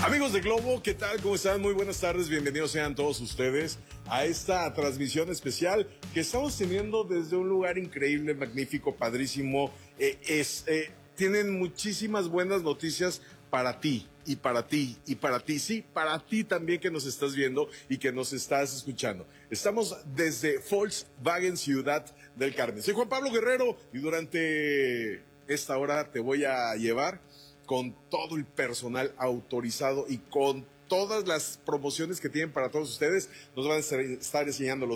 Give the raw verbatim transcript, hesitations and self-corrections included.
Amigos de Globo, ¿qué tal? ¿Cómo están? Muy buenas tardes, bienvenidos sean todos ustedes a esta transmisión especial que estamos teniendo desde un lugar increíble, magnífico, padrísimo. Eh, es, eh, tienen muchísimas buenas noticias para ti, y para ti, y para ti, sí, para ti también que nos estás viendo y que nos estás escuchando. Estamos desde Volkswagen Ciudad del Carmen. Soy Juan Pablo Guerrero y durante esta hora te voy a llevar con todo el personal autorizado y con todas las promociones que tienen para todos ustedes. Nos van a estar enseñando los